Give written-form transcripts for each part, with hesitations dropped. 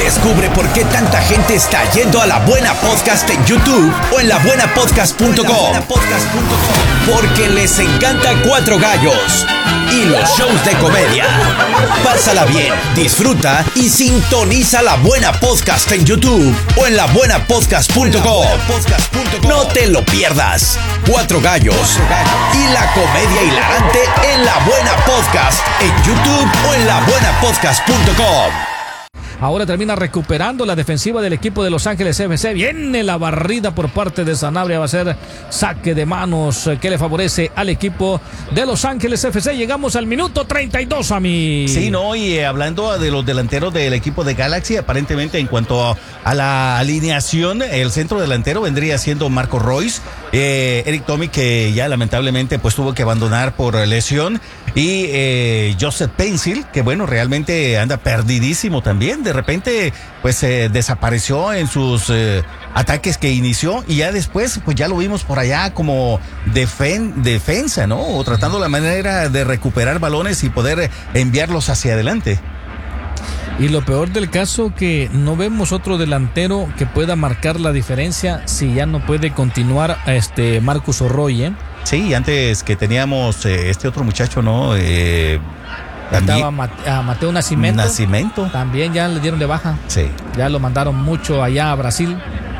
Descubre por qué tanta gente está yendo a La Buena Podcast en YouTube o en labuenapodcast.com. Porque les encanta Cuatro Gallos y los shows de comedia. Pásala bien, disfruta y sintoniza La Buena Podcast en YouTube o en labuenapodcast.com. No te lo pierdas. Cuatro Gallos y la comedia hilarante en La Buena Podcast en YouTube o en labuenapodcast.com. Ahora termina recuperando la defensiva del equipo de Los Ángeles FC. Viene la barrida por parte de Sanabria. Va a ser saque de manos que le favorece al equipo de Los Ángeles FC. Llegamos al minuto 32, a mí. Sí, no, y hablando de los delanteros del equipo de Galaxy, aparentemente en cuanto a la alineación, el centro delantero vendría siendo Marco Royce, Eric Tommy, que ya lamentablemente pues tuvo que abandonar por lesión, y Joseph Pencil, que bueno, realmente anda perdidísimo también. De repente pues desapareció en sus ataques que inició, y ya después pues ya lo vimos por allá como defensa, ¿no? O tratando la manera de recuperar balones y poder enviarlos hacia adelante. Y lo peor del caso, que no vemos otro delantero que pueda marcar la diferencia si ya no puede continuar Marcus Orroy, Sí, antes que teníamos este otro muchacho, ¿no? Estaba Mateo Nascimento. También ya le dieron de baja. Sí. Ya lo mandaron mucho allá a Brasil.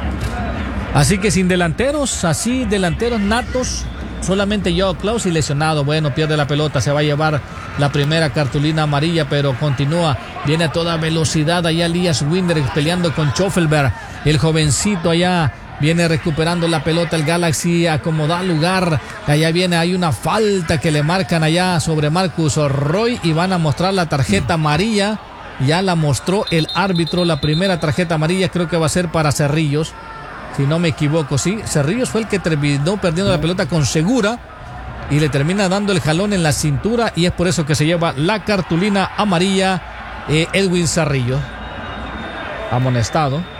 Así que sin delanteros, así delanteros natos, solamente Joao Klaus y lesionado. Bueno, pierde la pelota, se va a llevar la primera cartulina amarilla, pero continúa. Viene a toda velocidad allá Elias Winder peleando con Schoffelberg. El jovencito allá viene recuperando la pelota el Galaxy, acomoda lugar. Allá viene, hay una falta que le marcan allá sobre Marcus Orroy y van a mostrar la tarjeta amarilla. Ya la mostró el árbitro, la primera tarjeta amarilla creo que va a ser para Cerrillos, si no me equivoco. Sí, Cerrillos fue el que terminó perdiendo la pelota con Segura y le termina dando el jalón en la cintura, y es por eso que se lleva la cartulina amarilla Edwin Cerrillo, amonestado.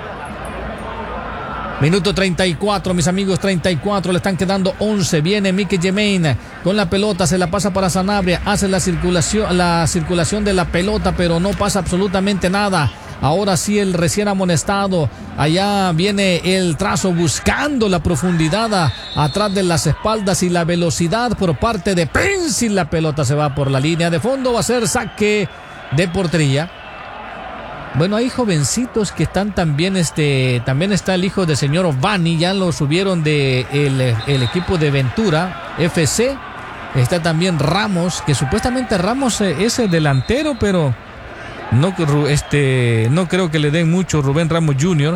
Minuto 34, mis amigos, 34, le están quedando 11. Viene Mike Gemain con la pelota, se la pasa para Sanabria, hace la circulación de la pelota, pero no pasa absolutamente nada. Ahora sí, el recién amonestado, allá viene el trazo buscando la profundidad atrás de las espaldas y la velocidad por parte de Pencil. La pelota se va por la línea de fondo, va a ser saque de portería. Bueno, hay jovencitos que están también, también está el hijo del señor Ovani, ya lo subieron de el equipo de Ventura FC. Está también Ramos, que supuestamente Ramos es el delantero, pero no creo que le den mucho. Rubén Ramos Jr.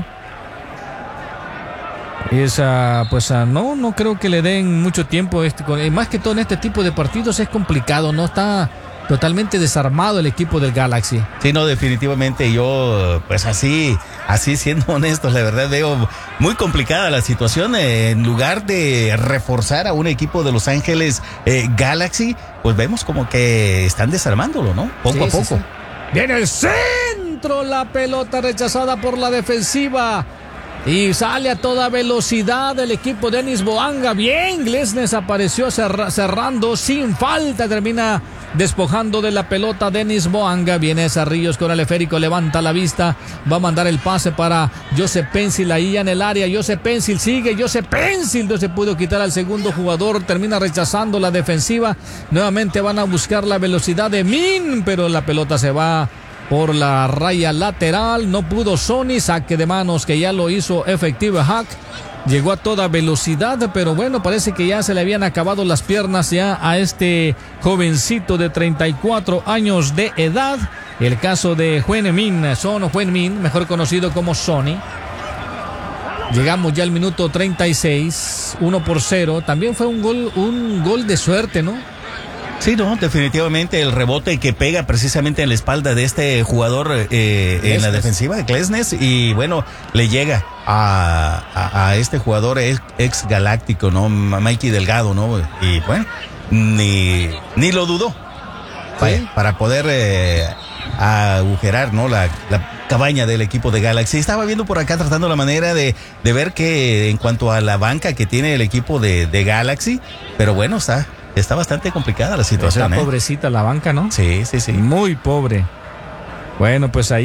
No creo que le den mucho tiempo. Más que todo en este tipo de partidos es complicado, no está totalmente desarmado el equipo del Galaxy. Sí, no, definitivamente yo, pues así siendo honestos, la verdad veo muy complicada la situación. En lugar de reforzar a un equipo de Los Ángeles Galaxy, pues vemos como que están desarmándolo, ¿no? Poco a poco. Sí. Viene el centro, la pelota rechazada por la defensiva. Y sale a toda velocidad el equipo de Denis Boanga. Bien, Glesnes apareció cerrando sin falta. Termina despojando de la pelota Denis Boanga. Viene Cerrillos con el esférico, levanta la vista. Va a mandar el pase para Joseph Pencil ahí en el área. Joseph Pencil sigue. Joseph Pencil no se pudo quitar al segundo jugador. Termina rechazando la defensiva. Nuevamente van a buscar la velocidad de Min, pero la pelota se va por la raya lateral. No pudo Sony. Saque de manos que ya lo hizo efectivo Hack. Llegó a toda velocidad, pero bueno, parece que ya se le habían acabado las piernas ya a este jovencito de 34 años de edad. El caso de Son Heung-min, mejor conocido como Sony. Llegamos ya al minuto 36, 1-0. También fue un gol de suerte, ¿no? Sí, no, definitivamente el rebote que pega precisamente en la espalda de este jugador en la defensiva de Glesnes, y bueno, le llega a este jugador ex galáctico, ¿no? Mikey Delgado, ¿no? Y bueno, ni lo dudó. ¿Sí? Para poder agujerar, ¿no? La cabaña del equipo de Galaxy. Estaba viendo por acá, tratando la manera de ver que en cuanto a la banca que tiene el equipo de Galaxy, pero bueno, está bastante complicada la situación. Está pobrecita la banca, ¿no? Sí. Muy pobre. Bueno, pues ahí